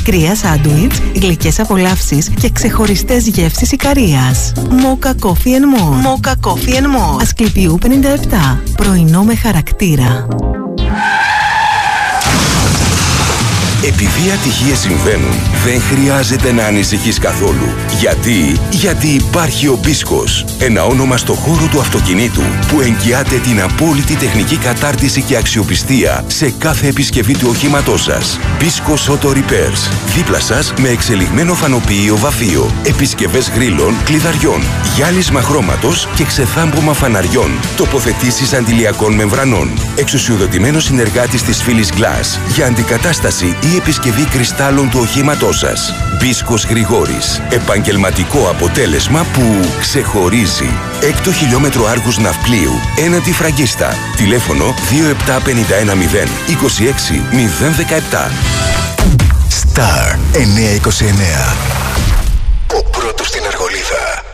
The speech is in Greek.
κρύα σάντουιτς, γλυκές απολαύσεις και ξεχωριστές γεύσεις Ικαρίας. Mocha Coffee and More. Mocha Coffee and More. Ασκληπιού 57. Πρωινό με χαρακτήρα. Επειδή ατυχίες συμβαίνουν, δεν χρειάζεται να ανησυχείς καθόλου. Γιατί υπάρχει ο Μπίσκος. Ένα όνομα στο χώρο του αυτοκινήτου που εγγυάται την απόλυτη τεχνική κατάρτιση και αξιοπιστία σε κάθε επισκευή του οχήματός σας. Μπίσκος Auto Repairs. Δίπλα σας με εξελιγμένο φανοποιείο βαφείο, επισκευές γρίλων, κλειδαριών, γυάλισμα χρώματος και ξεθάμπομα φαναριών, τοποθετήσεις αντιλιακών μεμβρανών. Εξουσιοδοτημένος συνεργάτης της Philips Glass για αντικατάσταση ή επισκευή κρυστάλλων του οχήματός σας. Μπίσκος Γρηγόρης. Επαγγελματικό αποτέλεσμα που ξεχωρίζει. 6ο χιλιόμετρο Άργους Ναυπλίου, έναντι Φραγκίστα. Τηλέφωνο 27510 26017. Star 929. Ο πρώτος στην Αργολίδα.